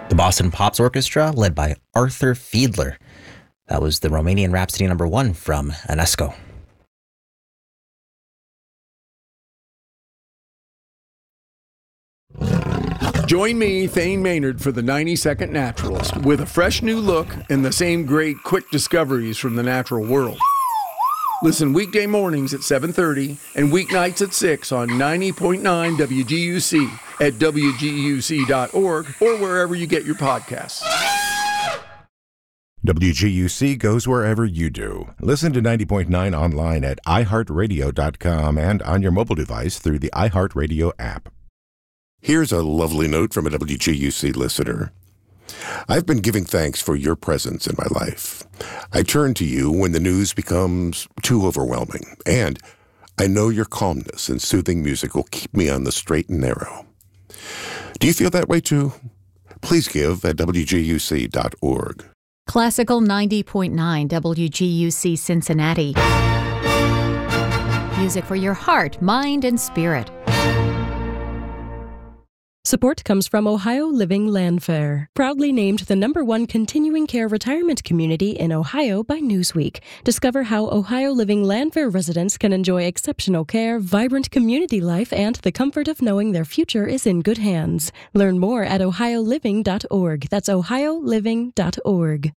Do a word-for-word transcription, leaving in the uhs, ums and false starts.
The Boston Pops Orchestra, led by Arthur Fiedler. That was the Romanian Rhapsody number one from UNESCO. Join me, Thane Maynard, for the ninety second Naturalist, with a fresh new look and the same great quick discoveries from the natural world. Listen weekday mornings at seven thirty and weeknights at six on ninety point nine W G U C at W G U C dot org or wherever you get your podcasts. W G U C goes wherever you do. Listen to ninety point nine online at i heart radio dot com and on your mobile device through the iHeartRadio app. Here's a lovely note from a W G U C listener. I've been giving thanks for your presence in my life. I turn to you when the news becomes too overwhelming, and I know your calmness and soothing music will keep me on the straight and narrow. Do you feel that way too? Please give at W G U C dot org. Classical ninety point nine W G U C Cincinnati. Music for your heart, mind, and spirit. Support comes from Ohio Living Land Fair, proudly named the number one continuing care retirement community in Ohio by Newsweek. Discover how Ohio Living Land Fair residents can enjoy exceptional care, vibrant community life, and the comfort of knowing their future is in good hands. Learn more at ohio living dot org. That's ohio living dot org.